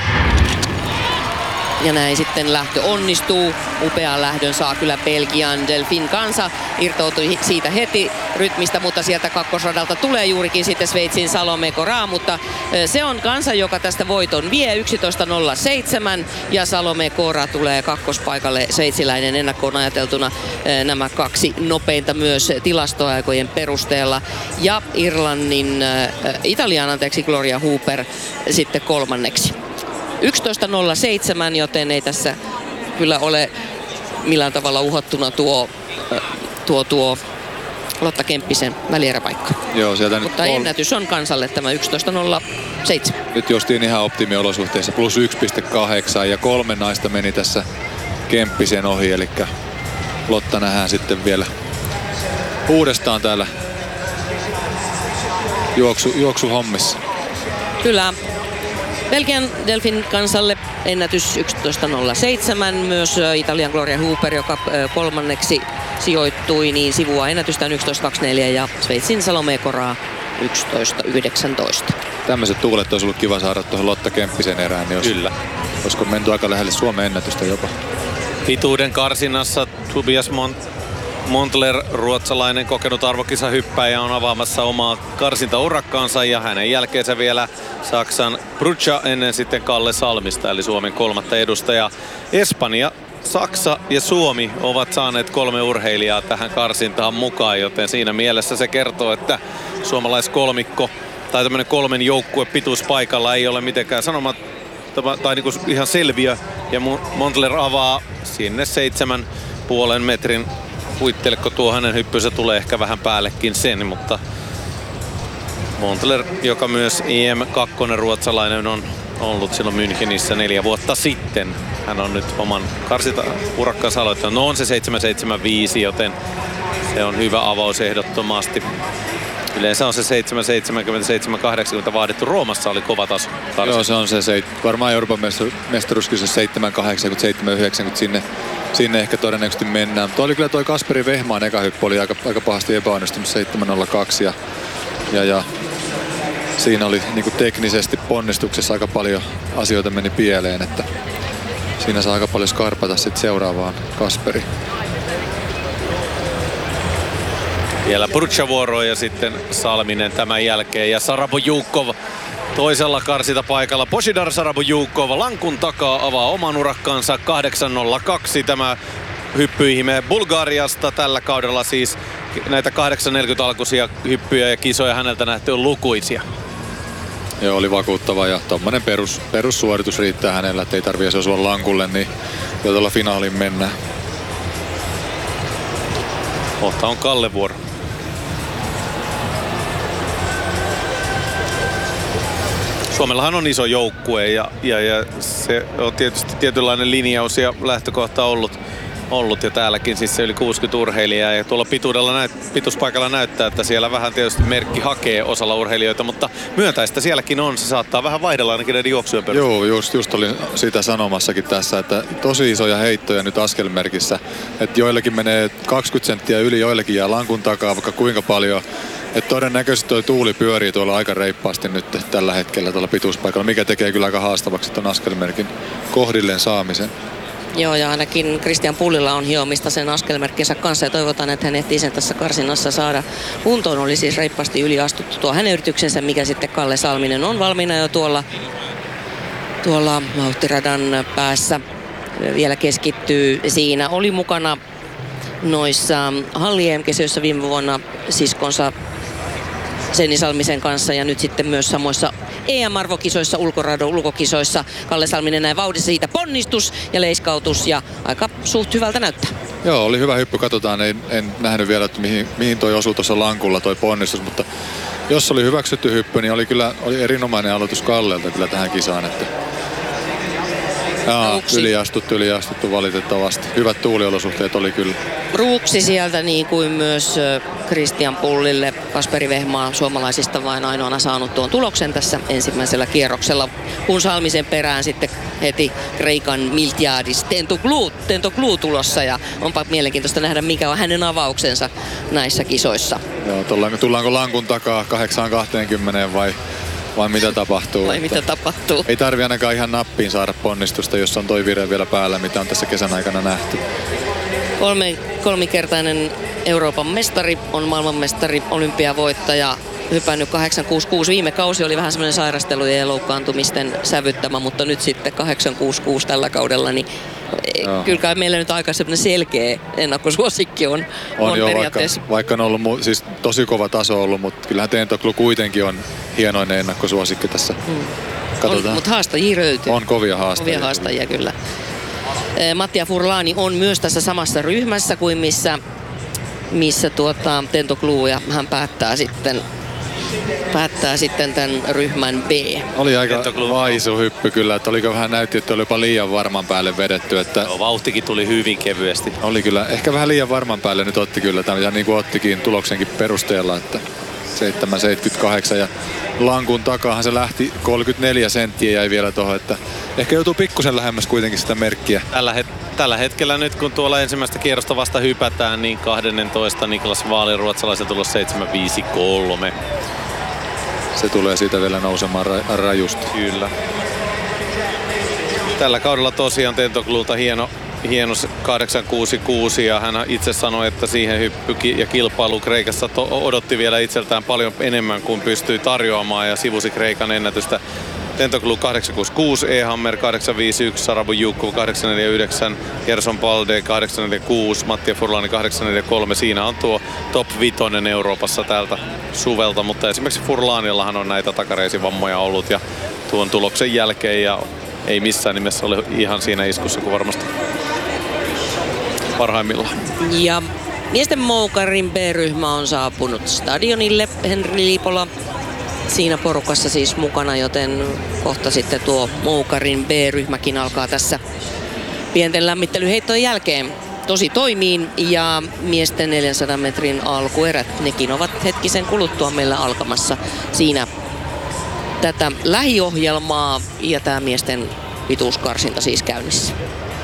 Ja näin sitten lähtö onnistuu. Upean lähdön saa kyllä Belgian Delfin Kansa. Irtoutui siitä heti rytmistä, mutta sieltä kakkosradalta tulee juurikin sitten Sveitsin Salome Correa. Mutta se on Kansa, joka tästä voiton vie yksitoista nolla seitsemän. Ja Salome Correa tulee kakkospaikalle, sveitsiläinen ennakkoon ajateltuna nämä kaksi nopeinta myös tilastoaikojen perusteella. Ja Irlannin, äh, Italian anteeksi, Gloria Hooper sitten kolmanneksi. yksitoista nolla seitsemän, joten ei tässä kyllä ole millään tavalla uhattuna tuo, tuo, tuo Lotta Kemppisen välieräpaikka. Joo, sieltä mutta nyt ennätys on Kansalle tämä yksitoista nolla seitsemän. Nyt justiin ihan optimiolosuhteissa plus yksi pilkku kahdeksan ja kolme naista meni tässä Kemppisen ohi, eli Lotta nähdään sitten vielä uudestaan täällä juoksu, juoksuhommissa. Kyllä. Belgian Delfin Kansalle ennätys yksitoista nolla seitsemän. Myös Italian Gloria Hooper, joka kolmanneksi sijoittui, niin sivua ennätystään yksitoista kaksikymmentäneljä ja Sveitsin Salome Correa yksitoista yhdeksäntoista. Tämmöiset tuulet olisi ollut kiva saada tuohon Lotta Kemppisen erään, niin olisi, Kyllä. olisiko menty aika lähelle Suomen ennätystä jopa. Pituuden karsinnassa Tobias Mont- Montler, ruotsalainen kokenut arvokisahyppäjä, on avaamassa omaa karsintaurakkaansa ja hänen jälkeensä vielä Saksan Brucha ennen sitten Kalle Salmista, eli Suomen kolmatta edustajaa. Espanja, Saksa ja Suomi ovat saaneet kolme urheilijaa tähän karsintaan mukaan, joten siinä mielessä se kertoo, että suomalaiskolmikko tai tämmöinen kolmen joukkue pituuspaikalla ei ole mitenkään sanomat tai niinku ihan selviö. Ja Montler avaa sinne seitsemän puolen metrin huittelekko tuo hänen hyppynsä tulee ehkä vähän päällekin sen, mutta Montler, joka myös I M kaksi ruotsalainen on ollut silloin Münchenissä neljä vuotta sitten. Hän on nyt oman karsita urakkaansa aloittanut. No on se seitsemän seitsemänkymmentäviisi, joten se on hyvä avaus ehdottomasti. Yleensä on se seitsemän seitsemänkymmentä seitsemän kahdeksankymmentä vaadittu. Roomassa oli kova taso. Karsin. Joo, se on se, se varmaan Euroopan mestaruuskisassa seitsemän kahdeksankymmentä seitsemän yhdeksänkymmentä sinne, sinne ehkä todennäköisesti mennään. Mutta oli kyllä toi Kasperi Vehmaan eka hyppy oli aika, aika pahasti epäonnistunut seitsemän nolla kaksi ja, ja, ja siinä oli niin kuin teknisesti ponnistuksessa aika paljon asioita meni pieleen, että siinä saa aika paljon skarpata sitten seuraavaan Kasperi. Vielä Brucha-vuoroon ja sitten Salminen tämän jälkeen ja Sarabojukov toisella karsita paikalla. Božidar Sarabojukov lankun takaa avaa oman urakkaansa kahdeksan nolla kaksi. Tämä hyppyihme Bulgariasta tällä kaudella siis näitä kahdeksan neljäkymmentä alkuisia hyppyjä ja kisoja häneltä nähty on lukuisia. Joo, oli vakuuttava ja tommonen perus, perussuoritus riittää hänellä, että ei tarvitse osua lankulle, niin jo tuolla finaaliin mennään. Kohta on Kalle vuoro. Suomellahan on iso joukkue ja, ja, ja se on tietysti tietynlainen linjaus ja lähtökohta ollut, ollut jo täälläkin. Siis se yli kuusikymmentä urheilijaa ja tuolla pituudella näyt, pituuspaikalla näyttää, että siellä vähän tietysti merkki hakee osalla urheilijoita, mutta myöntäistä sielläkin on. Se saattaa vähän vaihdella ainakin näiden juoksujen perusteella. Joo, just, just olin sitä sanomassakin tässä, että tosi isoja heittoja nyt askelmerkissä. Että joillekin menee kaksikymmentä senttiä yli, joillekin jää lankun takaa vaikka kuinka paljon. Että todennäköisesti toi tuuli pyörii tuolla aika reippaasti nyt tällä hetkellä tuolla pituuspaikalla, mikä tekee kyllä aika haastavaksi ton askelmerkin kohdilleen saamisen. Joo, ja ainakin Christian Pullilla on hiomista sen askelmerkkinsä kanssa ja toivotaan, että hän ehtii sen tässä karsinnassa saada kuntoon. Oli siis reippaasti yliastuttu tuo hänen yrityksensä, mikä sitten Kalle Salminen on valmiina jo tuolla, tuolla vauhtiradan päässä. Vielä keskittyy siinä. Oli mukana noissa Halli E M-kisoissa viime vuonna siskonsa Senni Salmisen kanssa ja nyt sitten myös samoissa E M-arvokisoissa, ulkoradon ulkokisoissa. Kalle Salminen näin vauhdissa siitä ponnistus ja leiskautus ja aika suht hyvältä näyttää. Joo, oli hyvä hyppy. Katsotaan, en, en nähnyt vielä, että mihin, mihin toi osui tuossa lankulla toi ponnistus, mutta jos oli hyväksytty hyppy, niin oli kyllä oli erinomainen aloitus Kallelta kyllä tähän kisaan. Että Jaa, yliastuttu, yliastuttu valitettavasti. Hyvät tuuliolosuhteet oli kyllä. Ruuksi sieltä niin kuin myös Christian Pullille. Kasperi Vehmaa suomalaisista vain ainoana saanut tuon tuloksen tässä ensimmäisellä kierroksella. Kun Salmisen perään sitten heti Kreikan Miltiadis Tentoglou, Tentoglou tulossa ja onpa mielenkiintoista nähdä mikä on hänen avauksensa näissä kisoissa. Joo, tullaanko, tullaanko lankun takaa kahdeksaan kaksikymmentä vai Vai mitä tapahtuu? Vai mitä tapahtuu? Ei tarvi ainakaan ihan nappiin saada ponnistusta, jos on toi vire vielä päällä, mitä on tässä kesän aikana nähty. Kolme, kolmikertainen Euroopan mestari, on maailmanmestari, olympiavoittaja, hypännyt kahdeksan kuusi kuusi. Viime kausi oli vähän semmoinen sairastelujen ja loukkaantumisten sävyttämä, mutta nyt sitten kahdeksan kuusi kuusi tällä kaudella, niin Joo. Kyllä kai meillä nyt aika semmoinen selkeä ennakkosuosikki on, on, on jo, periaatteessa. Vaikka, vaikka on ollut siis tosi kova taso ollut, mutta kyllähän Tentoglou kuitenkin on hienoinen ennakkosuosikki tässä. Hmm. Katsotaan. Mutta haastajia löytyy. On kovia haastajia. Kovia haastajia kyllä. Mattia Furlani on myös tässä samassa ryhmässä kuin missä, missä tuota Tentoglou ja hän päättää sitten päättää sitten tämän ryhmän B. Oli aika vaisu hyppy kyllä, että oliko vähän näytti, että oli jopa liian varman päälle vedetty. Että Joo, vauhtikin tuli hyvin kevyesti. Oli kyllä, ehkä vähän liian varman päälle nyt otti kyllä tämän, ja niin kuin ottikin tuloksenkin perusteella, että seitsemän seitsemänkymmentäkahdeksan ja lankun takaahan se lähti kolmekymmentäneljä senttiä jäi vielä tuohon, että ehkä joutuu pikkusen lähemmäs kuitenkin sitä merkkiä. Tällä, het- tällä hetkellä nyt kun tuolla ensimmäistä kierrosta vasta hypätään, niin kaksitoista Niklas Waalin ruotsalaisen tulos seitsemän viisi kolme. se tulee siitä vielä nousemaan ra- rajusti. Kyllä. Tällä kaudella tosiaan Tentoglulta hieno, hieno kahdeksan kuusi kuusi ja hän itse sanoi, että siihen hyppy ja kilpailu Kreikassa to- odotti vielä itseltään paljon enemmän kuin pystyi tarjoamaan ja sivusi Kreikan ennätystä. Tentoglou kahdeksan kuusi kuusi, E-Hammer kahdeksan viisi yksi, Sarabu Jukku kahdeksan neljä yhdeksän, Gerson Palde kahdeksan neljä kuusi, Mattia Furlani kahdeksan neljä kolme. Siinä on tuo top vitonen Euroopassa tältä suvelta, mutta esimerkiksi Furlanillahan on näitä takareisivammoja ollut ja tuon tuloksen jälkeen ja ei missään nimessä ole ihan siinä iskussa kuin varmasti parhaimmillaan. Ja miesten moukarin B-ryhmä on saapunut stadionille. Henri Liipola siinä porukassa siis mukana, joten kohta sitten tuo moukarin B-ryhmäkin alkaa tässä pienten lämmittelyheittojen jälkeen tosi toimiin. Ja miesten neljänsadan metrin alkuerät, nekin ovat hetkisen kuluttua meillä alkamassa siinä tätä lähiohjelmaa ja tämä miesten pituuskarsinta siis käynnissä.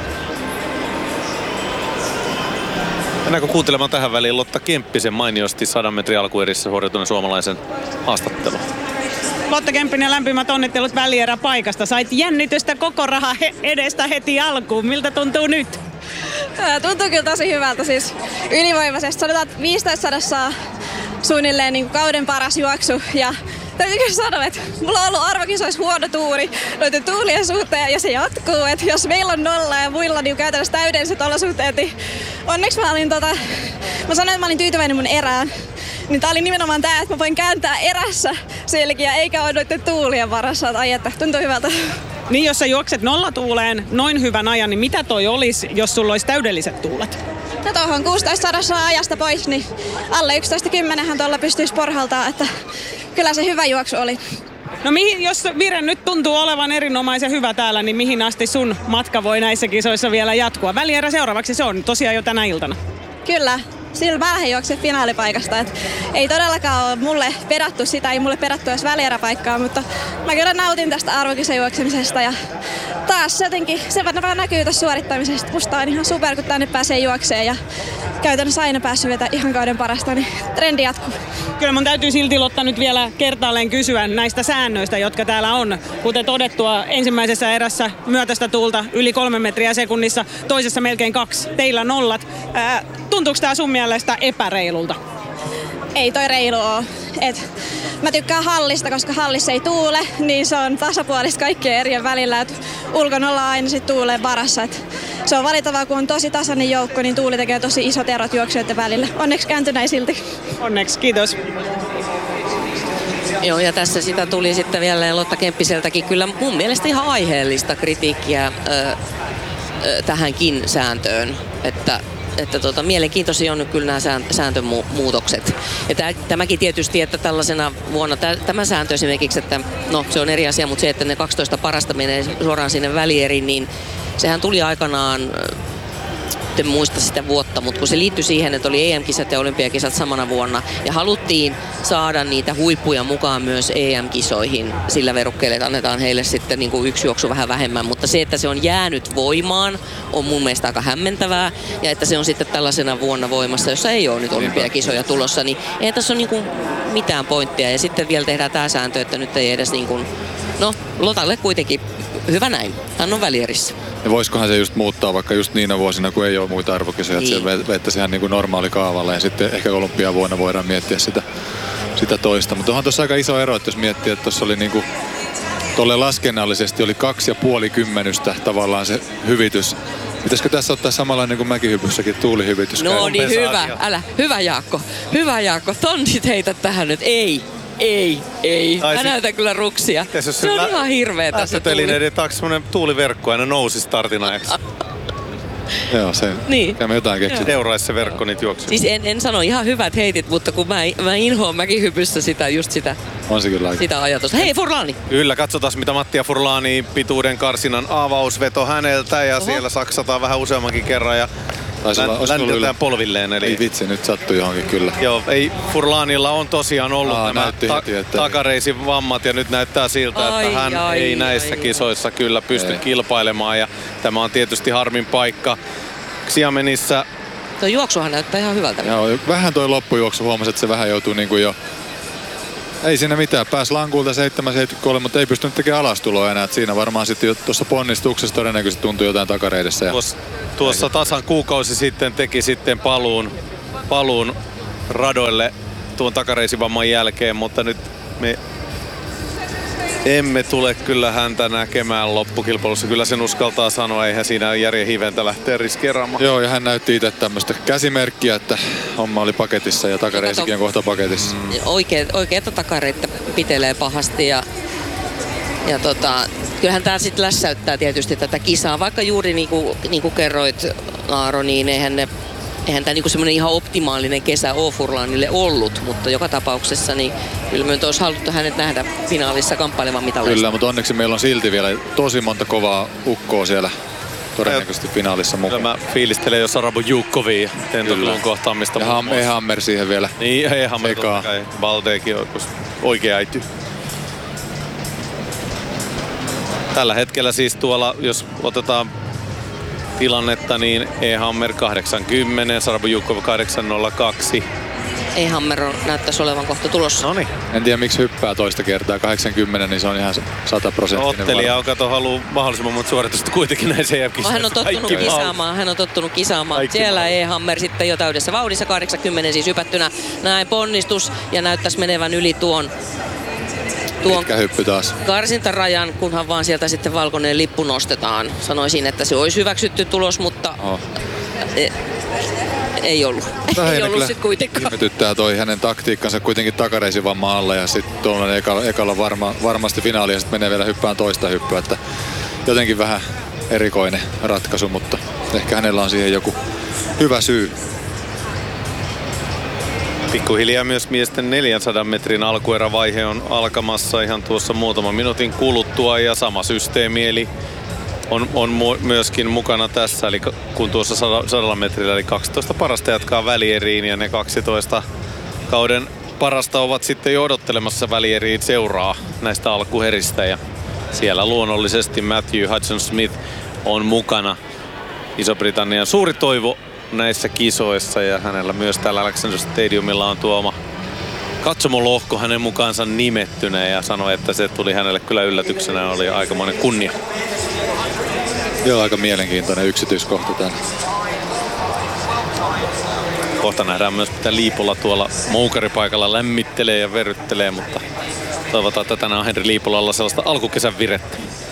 Mennäänkö kuuntelemaan tähän väliin Lotta Kemppisen mainiosti sadan metrin alkuerissä suorituneen suomalaisen haastattelun? Lotta Kemppinen, lämpimät onnittelut välieräpaikasta. Sait jännitystä koko raha he- edestä heti alkuun. Miltä tuntuu nyt? Tuntuu kyllä tosi hyvältä, siis ylivoimaisesti. Sanotaan, että viisitoista sadassa suunnilleen niin kuin kauden paras juoksu. Ja täytyy kyllä sanoa, että mulla on ollut arvokisoissa huono tuuri noiden tuulien suhteen ja se jatkuu. Että jos meillä on nolla ja muilla niin käytännössä täydelliset olosuhteet, niin onneksi mä olin tota, mä sanoin, että mä olin tyytyväinen mun erään. Niin tää oli nimenomaan tää, että mä voin kääntää erässä selkiä eikä ole noiden tuulien varassa. Että ai että, tuntuu hyvältä. Niin jos sä juokset nollatuuleen noin hyvän ajan, niin mitä toi olisi, jos sulla olisi täydelliset tuulet? No tuohon kuusitoista sadassa ajasta pois, niin alle yksitoista kymmenenhän tuolla pystyisi porhaltaa, että kyllä se hyvä juoksu oli. No mihin, jos Vire nyt tuntuu olevan erinomaisen hyvä täällä, niin mihin asti sun matka voi näissä kisoissa vielä jatkua? Välierä seuraavaksi se on tosiaan jo tänä iltana. Kyllä, sillä vähän juokse finaalipaikasta. Et ei todellakaan ole mulle pedattu sitä, ei mulle pedattu edes välieräpaikkaa, mutta mä kyllä nautin tästä arvokisajuoksemisesta ja taas jotenkin se vaan näkyy tässä suorittamisesta. Musta on ihan super, kun tänne pääsee juokseen ja käytännössä aina päässyt vetämään ihan kauden parasta, niin trendi jatkuu. Kyllä mun täytyy silti Lotta nyt vielä kertaalleen kysyä näistä säännöistä, jotka täällä on. Kuten todettua, ensimmäisessä erässä myötäistä tuulta yli kolme metriä sekunnissa, toisessa melkein kaksi, teillä nollat. Ää, tuntuuko tää sun mielestä epäreilulta? Ei toi reilu oo. Et mä tykkään hallista, koska hallissa ei tuule, niin se on tasapuolista kaikkien erien välillä. Et ulkon ollaan aina sit tuuleen varassa. Et se on valittavaa, kun on tosi tasainen joukko, niin tuuli tekee tosi isot erot juoksijoiden välillä. Onneksi kääntyi näin silti. Onneksi, kiitos. Joo, ja tässä sitä tuli sitten vielä Lotta Kemppiseltäkin kyllä mun mielestä ihan aiheellista kritiikkiä ö, ö, tähänkin sääntöön, että että tota, mielenkiintoisia on nyt kyllä nämä sääntömuutokset. Ja tää, tämäkin tietysti, että tällaisena vuonna, tä, tämä sääntö esimerkiksi, että no se on eri asia, mutta se, että ne kaksitoista parasta menee suoraan sinne välieriin, niin sehän tuli aikanaan, en muista sitä vuotta, mutta kun se liittyi siihen, että oli E M-kisat ja olympiakisat samana vuonna ja haluttiin saada niitä huippuja mukaan myös E M-kisoihin sillä verukkeella, että annetaan heille sitten niin kuin yksi juoksu vähän vähemmän, mutta se, että se on jäänyt voimaan, on mun mielestä aika hämmentävää ja että se on sitten tällaisena vuonna voimassa, jossa ei ole nyt olympiakisoja tulossa, niin ei tässä ole niin kuin mitään pointtia ja sitten vielä tehdään tämä sääntö, että nyt ei edes niin kuin, no Lotalle kuitenkin hyvä näin, hän on välierissä. Ja voisikohan se just muuttaa vaikka just niinä vuosina, kun ei ole muita arvokisoja, niin. Että se vettäisi ihan niin kuin normaali kaavalle ja sitten ehkä olympiavuonna voidaan miettiä sitä, sitä toista. Mutta onhan tuossa aika iso ero, että jos miettii, että tuossa oli niin kuin tolle laskennallisesti oli kaksi ja puoli kymmenystä tavallaan se hyvitys. Pitäisikö tässä ottaa samanlainen kuin mäkihypyssäkin tuulihyvitys? No niin, hyvä. Älä. Hyvä Jaakko. Hyvä Jaakko. Tontit heitä tähän nyt. Ei. Ei, ei. Mä näytän kyllä ruksia. Se on lä- ihan hirveä tässä tuuli. Lähtötelineiden taakse semmonen tuuliverkko aina nousi startin ajaksi. Joo, se. Niin. Käymme jotain keksiä. Seuraisi se verkko niitä juoksia. Siis en, en sano ihan hyvät heitit, mutta kun mä, mä inhoan mäkihypyssä sitä, just sitä, on se kyllä sitä ajatusta. Hei Furlani! Kyllä, katsotaan mitä Mattia Furlani pituuden karsinan avausveto häneltä ja Oho. siellä saksataan vähän useammankin kerran ja läntetään polvilleen. Eli... Ei vitsi, nyt sattui johonkin kyllä. Joo, ei, Furlanilla on tosiaan ollut Aa, nämä ta- heti, että... takareisin vammat ja nyt näyttää siltä, ai, että hän ai, ei ai, näissä ai, kisoissa kyllä pysty ei. kilpailemaan ja tämä on tietysti harmin paikka. Xiamenissä tuo juoksuhan näyttää ihan hyvältä. Joo, vähän toi loppujuoksu huomasi, että se vähän joutuu niin kuin jo ei siinä mitään. Pääsi lankulta seitsemän seitsemänkymmentäkolme, mutta ei pystynyt tekemään alastuloa enää. Et siinä varmaan sitten tuossa ponnistuksessa todennäköisesti tuntui jotain takareidessä. Ja tuossa, tuossa tasan kuukausi sitten teki sitten paluun, paluun radoille tuon takareisivamman jälkeen, mutta nyt me emme tule kyllä häntä näkemään loppukilpailussa. Kyllä sen uskaltaa sanoa, eihän siinä järjen hiventä lähteä riskeeraamaan. Joo, ja hän näytti itse tämmöistä käsimerkkiä, että homma oli paketissa ja takareisikin on kohta paketissa. Mm. Oikeet, oikeita takareita pitelee pahasti ja, ja tota, kyllähän tää sitten lässäyttää tietysti tätä kisaa. Vaikka juuri niin kuin, niin kuin kerroit, Aaro, niin eihän ne Eihän tämä niinku semmoinen ihan optimaalinen kesä ole Furlanille ollut, mutta joka tapauksessa niin kyllä me olisi haluttu hänet nähdä finaalissa kamppailevan mitaleista. Kyllä, mutta onneksi meillä on silti vielä tosi monta kovaa ukkoa siellä todennäköisesti finaalissa mukaan. Kyllä mä fiilistelen jo Sarabu Juukkovia ja Tentokluun kohtaamista. Ja ham, E-Hammer siihen vielä. Niin, E-Hammer totta kai. Valdeekin oikea äity. Tällä hetkellä siis tuolla, jos otetaan tilannetta, niin E-Hammer kahdeksankymmentä, Sarabu Juukkova kahdeksan nolla kaksi. E-Hammer näyttäisi olevan kohta tulossa. Noniin. En tiedä miksi hyppää toista kertaa kahdeksankymmentä, niin se on ihan sata prosenttinen. Ottelija on kato haluu mahdollisimman monta suoritusta kuitenkin näissä E M-kisoissa. Hän on tottunut kisaamaan, hän on tottunut kisaamaan. Kaikki siellä val. E-Hammer sitten jo täydessä vauhdissa, kahdeksankymmentä siis hypättynä. Näin ponnistus ja näyttäisi menevän yli tuon tuon hyppy taas. karsintarajan, kunhan vaan sieltä sitten valkoinen lippu nostetaan. Sanoisin, että se olisi hyväksytty tulos, mutta oh. e- ei ollut. Ei ollut sitten kuitenkaan. Ihmetyttää toi hänen taktiikkansa kuitenkin takareisivamman alla ja sitten tuollainen ekalla, ekalla varma, varmasti finaali ja sitten menee vielä hyppään toista hyppyä. Että jotenkin vähän erikoinen ratkaisu, mutta ehkä hänellä on siihen joku hyvä syy. Pikkuhiljaa myös miesten neljänsadan metrin alkuerävaihe on alkamassa ihan tuossa muutaman minuutin kuluttua ja sama systeemi eli on, on mu- myöskin mukana tässä. Eli kun tuossa sadalla metrillä eli kaksitoista parasta jatkaa välieriin ja ne kaksitoista kauden parasta ovat sitten jo odottelemassa välieriin seuraa näistä alkuheristä ja siellä luonnollisesti Matthew Hudson-Smith on mukana. Iso-Britannian suuri toivo näissä kisoissa ja hänellä myös täällä Alexander Stadiumilla on tuo oma katsomolohko hänen mukaansa nimettynä ja sanoi, että se tuli hänelle kyllä yllätyksenä ja oli aikamoinen kunnia. Joo, aika mielenkiintoinen yksityiskohta tänne. Kohta nähdään myös, mitä Liipola tuolla moukaripaikalla lämmittelee ja verryttelee, mutta toivotaan, että tänään on Henri Liipolalla sellaista alkukesän virettä.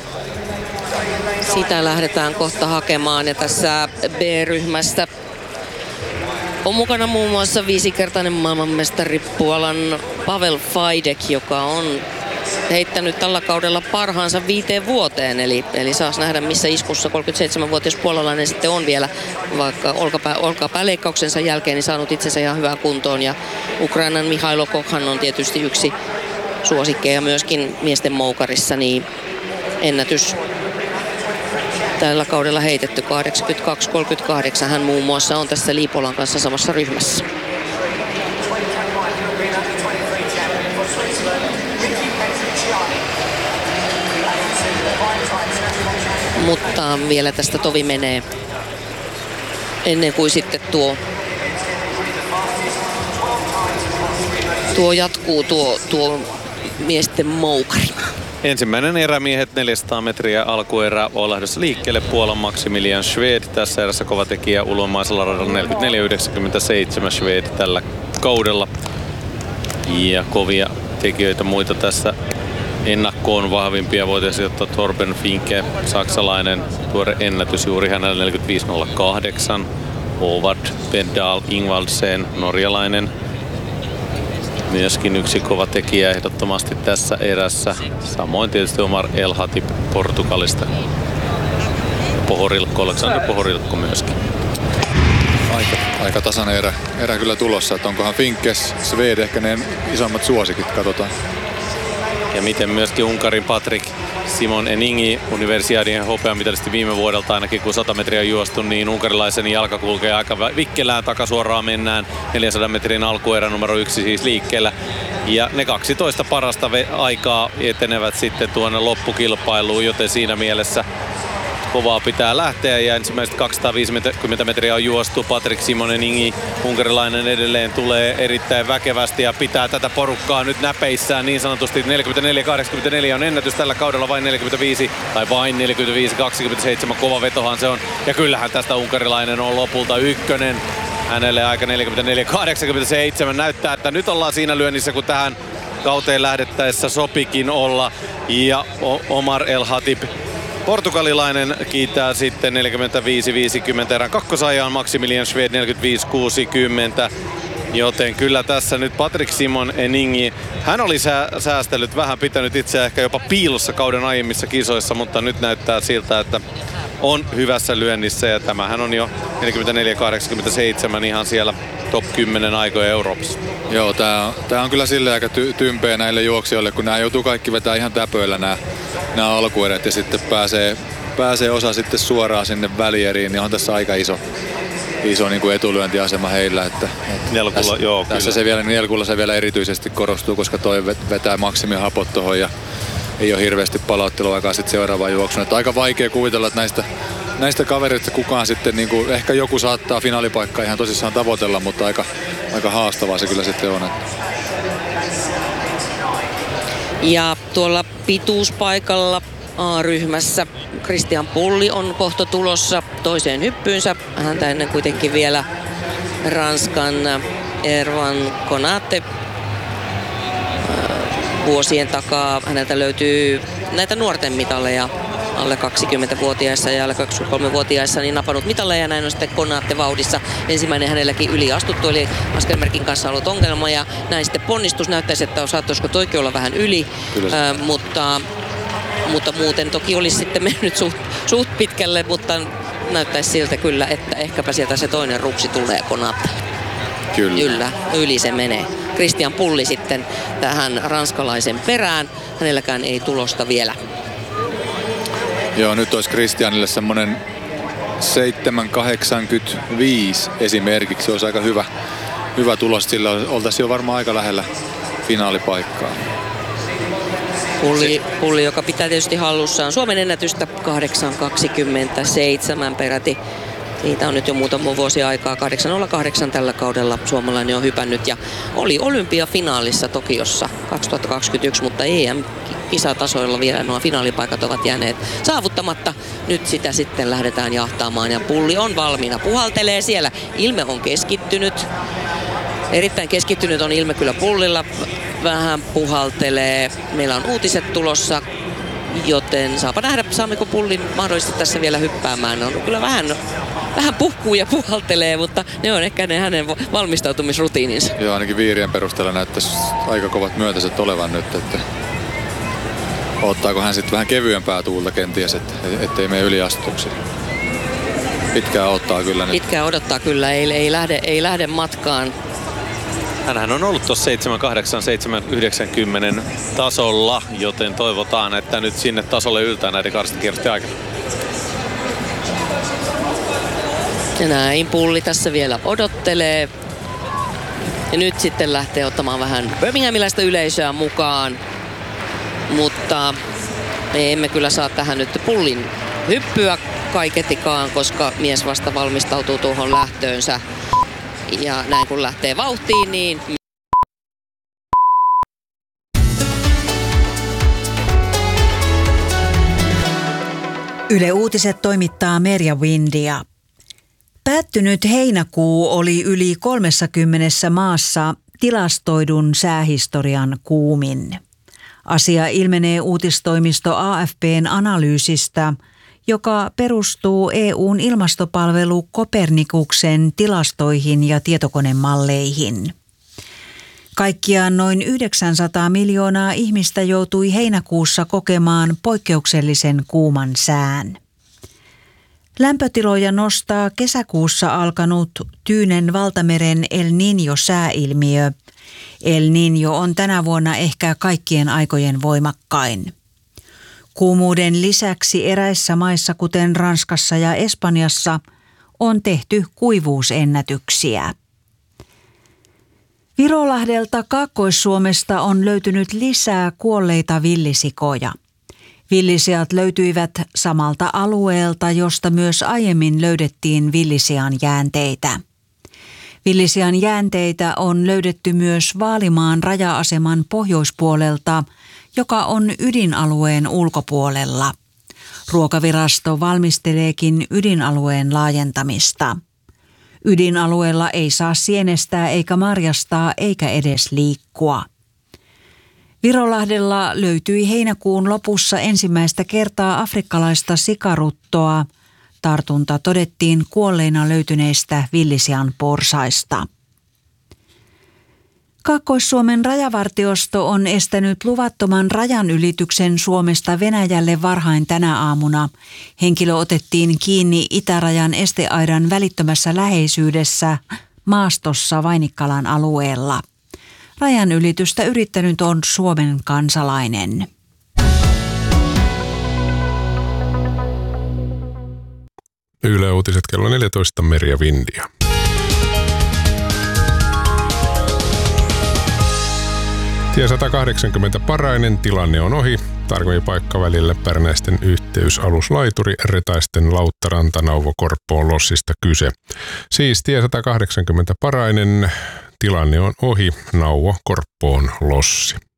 Sitä lähdetään kohta hakemaan ja tässä B-ryhmästä on mukana muun muassa viisikertainen maailmanmestari Puolan Pavel Fajdek, joka on heittänyt tällä kaudella parhaansa viiteen vuoteen. Eli, eli saas nähdä, missä iskussa kolmekymmentäseitsemänvuotias puolalainen sitten on vielä, vaikka olkapää, olkapääleikkauksensa jälkeen niin saanut itsensä ihan hyvään kuntoon. Ja Ukrainan Mihailo Kokhan on tietysti yksi suosikkeja myöskin miesten moukarissa, niin ennätys tällä kaudella heitetty kahdeksankymmentäkaksi kolmekymmentäkahdeksan. Hän muun muassa on tässä Liipolan kanssa samassa ryhmässä. Mutta vielä tästä tovi menee ennen kuin sitten tuo, tuo jatkuu tuo, tuo miesten moukari. Ensimmäinen erämiehet neljäsataa metriä alkuerä on lähdössä liikkeelle. Puolan Maximilian Schwed tässä erässä kova tekijä ulvomaisella radalla neljäkymmentäneljä yhdeksänkymmentäseitsemän Schwed tällä kaudella. Ja kovia tekijöitä muita tässä ennakkoon vahvimpia voitaisiin ottaa Torben Finke, saksalainen tuore ennätys juuri hänellä neljäkymmentäviisi nolla kahdeksan. Håvard Pedal Ingvaldsen, norjalainen. Myöskin yksi kova tekijä ehdottomasti tässä erässä. Samoin tietysti Omar El Hatib Portugalista. Pohorilkko, Alexander Pohorilkko myöskin. Aika, aika tasainen erä, erä kyllä tulossa, että onkohan Finkes, Sved ehkä ne isommat suosikit, katsotaan. Ja miten myöskin Unkarin Patrik Simon Eningi, universiadin hopeamitalisti viime vuodelta ainakin kun sata metriä juostu, niin unkarilaisen jalka kulkee aika vikkelään, takasuoraan mennään. neljänsadan metrin alkuerä numero yksi siis liikkeellä. Ja ne kaksitoista parasta aikaa etenevät sitten tuonne loppukilpailuun, joten siinä mielessä kovaa pitää lähteä ja ensimmäiset kaksisataaviisikymmentä metriä on juostu. Patrick Simonen-Ingi, unkarilainen, edelleen tulee erittäin väkevästi ja pitää tätä porukkaa nyt näpeissään niin sanotusti. neljäkymmentäneljä kahdeksankymmentäneljä on ennätys tällä kaudella, vain neljäkymmentäviisi tai vain neljäkymmentäviisi kaksikymmentäseitsemän, kova vetohan se on. Ja kyllähän tästä unkarilainen on lopulta ykkönen. Hänelle aika neljäkymmentäneljä kahdeksankymmentäseitsemän. Näyttää, että nyt ollaan siinä lyönnissä, kun tähän kauteen lähdettäessä sopikin olla. Ja Omar El Hatib, portugalilainen, kiittää sitten neljäkymmentäviisi viisikymmentä erän kakkosajaan. Maximilian Schwed neljäkymmentäviisi kuusikymmentä. Joten kyllä tässä nyt Patrick Simonen-Ingi, hän oli sää, säästellyt vähän, pitänyt itseään ehkä jopa piilossa kauden aiemmissa kisoissa, mutta nyt näyttää siltä, että on hyvässä lyönnissä ja tämähän on jo neljäkymmentäneljä kahdeksankymmentäseitsemän ihan siellä top kymmenen aikoja Euroopassa. Joo, tää on, tää on kyllä silleen aika ty- tympeä näille juoksijoille, kun nämä joutuu kaikki vetää ihan täpöillä nämä, nämä alkuerät ja sitten pääsee, pääsee osa sitten suoraan sinne välieriin, niin on tässä aika iso, iso niin kuin etulyöntiasema heillä. Että, että Nelkulla, tässä, joo, tässä se vielä, Nelkulla se vielä erityisesti korostuu, koska toi vetää maksimihapot tohon ja ei ole hirveästi palautteluaikaa sitten seuraavaan juoksuun. Että aika vaikea kuvitella, että näistä, näistä kavereista kukaan sitten, niin kuin, ehkä joku saattaa finaalipaikkaa ihan tosissaan tavoitella, mutta aika, aika haastavaa se kyllä sitten on. Ja tuolla pituuspaikalla A-ryhmässä Christian Pulli on kohta tulossa toiseen hyppyynsä. Häntä ennen kuitenkin vielä Ranskan Erwan Konate. Vuosien takaa häneltä löytyy näitä nuorten mitaleja alle kaksikymmentävuotiaissa ja alle kaksikymmentäkolmevuotiaissa niin napannut mitaleja. Näin on sitten Konate vauhdissa. Ensimmäinen hänelläkin yli astuttu, eli askelmerkin kanssa ollut ongelma ja näin sitten ponnistus. Näyttäisi, että saattaisiko toikin olla vähän yli, äh, mutta, mutta muuten toki olisi sitten mennyt suht, suht pitkälle, mutta näyttäisi siltä kyllä, että ehkäpä sieltä se toinen ruksi tulee Konate. Kyllä. Kyllä, yli se menee. Christian Pulli sitten tähän ranskalaisen perään. Hänelläkään ei tulosta vielä. Joo, nyt olisi Christianille semmoinen seitsemän kahdeksankymmentäviisi esimerkiksi. Se olisi aika hyvä, hyvä tulos, sillä oltaisiin jo varmaan aika lähellä finaalipaikkaa. Pulli, Pulli, joka pitää tietysti hallussaan Suomen ennätystä kahdeksan kaksikymmentäseitsemän peräti. Siitä on nyt jo muutama vuosi aikaa. kahdeksan nolla kahdeksan tällä kaudella suomalainen on hypännyt ja oli olympiafinaalissa Tokiossa kaksituhattakaksikymmentäyksi, mutta E M-kisatasoilla vielä nuo finaalipaikat ovat jääneet saavuttamatta. Nyt sitä sitten lähdetään jahtaamaan ja Pulli on valmiina. Puhaltelee siellä. Ilme on keskittynyt. Erittäin keskittynyt on ilme kyllä Pullilla. Vähän puhaltelee. Meillä on uutiset tulossa. Joten saapa nähdä, saammeko Pullin mahdollisesti tässä vielä hyppäämään. On kyllä vähän, vähän puhkuu ja puhaltelee, mutta ne on ehkä ne hänen valmistautumisrutiininsa. Joo, ainakin viirien perusteella näyttäisi aika kovat myötäiset olevan nyt. Että ottaako hän sitten vähän kevyempää tuulta kenties, että, ettei mene yliastuksi. Pitkään odottaa kyllä nyt. Pitkään odottaa kyllä, ei, ei, lähde, ei lähde matkaan. Hänhän on ollut tuossa seitsemän kahdeksan seitsemän yhdeksänkymmentä tasolla, joten toivotaan, että nyt sinne tasolle yltää näiden karstakierrosten aikana. Ja näin Pulli tässä vielä odottelee. Ja nyt sitten lähtee ottamaan vähän birminghamilaista yleisöä mukaan. Mutta me emme kyllä saa tähän nyt Pullin hyppyä kaiketikaan, koska mies vasta valmistautuu tuohon lähtöönsä. Ja näin kun lähtee vauhtiin, niin... Yle Uutiset toimittaa Merja Windia. Päättynyt heinäkuu oli yli kolmessakymmenessä maassa tilastoidun säähistorian kuumin. Asia ilmenee uutistoimisto A F P:n analyysistä, joka perustuu E U:n ilmastopalvelu Kopernikuksen tilastoihin ja tietokonemalleihin. Kaikkiaan noin yhdeksänsataa miljoonaa ihmistä joutui heinäkuussa kokemaan poikkeuksellisen kuuman sään. Lämpötiloja nostaa kesäkuussa alkanut Tyynen valtameren El Niño-sääilmiö. El Niño on tänä vuonna ehkä kaikkien aikojen voimakkain. Kuumuuden lisäksi eräissä maissa, kuten Ranskassa ja Espanjassa, on tehty kuivuusennätyksiä. Virolahdelta Kaakkois-Suomesta on löytynyt lisää kuolleita villisikoja. Villisiat löytyivät samalta alueelta, josta myös aiemmin löydettiin villisian jäänteitä. Villisian jäänteitä on löydetty myös Vaalimaan raja-aseman pohjoispuolelta, joka on ydinalueen ulkopuolella. Ruokavirasto valmisteleekin ydinalueen laajentamista. Ydinalueella ei saa sienestää eikä marjastaa eikä edes liikkua. Virolahdella löytyi heinäkuun lopussa ensimmäistä kertaa afrikkalaista sikaruttoa. Tartunta todettiin kuolleina löytyneistä villisian porsaista. Kaakkois-Suomen rajavartiosto on estänyt luvattoman rajanylityksen Suomesta Venäjälle varhain tänä aamuna. Henkilö otettiin kiinni itärajan esteaidan välittömässä läheisyydessä maastossa Vainikkalan alueella. Rajanylitystä yrittänyt on Suomen kansalainen. Yle Uutiset kello neljätoista, Merja Vindia. Tie sata kahdeksankymmentä Parainen, tilanne on ohi. Tarkemmin paikkavälillä Pärnäisten yhteysaluslaituri Retaisten Lauttaranta Nauvo Korppoon lossista kyse. Siis tie sata kahdeksankymmentä Parainen, tilanne on ohi, Nauvo Korppoon lossi.